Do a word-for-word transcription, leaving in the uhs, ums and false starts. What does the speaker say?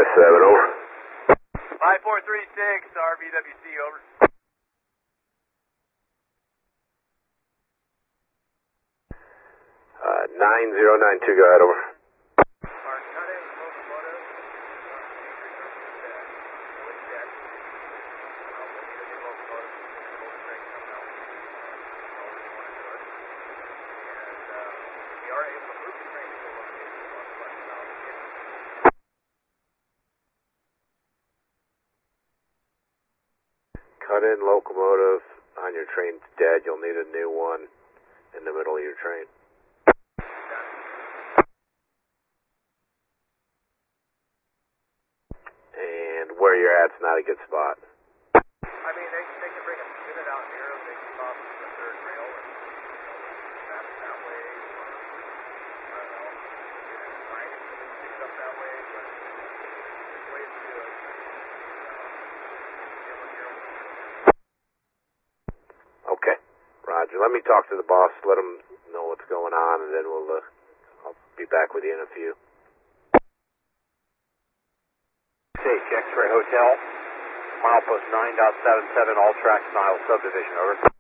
seven, over. five four three six, R V W C, over. Uh, nine zero nine two, go ahead, over. Cut in locomotive on your train's dead. You'll need a new one in the middle of your train. And where you're at's not a good spot. I mean, they, they can bring a unit out here, they can stop at the third rail and map it that way. I don't know. Mine picks up that way, but there's ways to do it. Okay, Roger. Let me talk to the boss, let him know what's going on, and then we'll, uh, I'll be back with you in a few. Stage X-Ray Hotel, milepost nine point seven seven, all tracks, Nile subdivision, over.